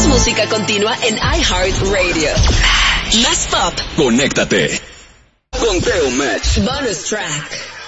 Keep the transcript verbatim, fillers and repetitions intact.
música continua en iHeartRadio. Más pop. Conéctate con Teo Match. Bonus track.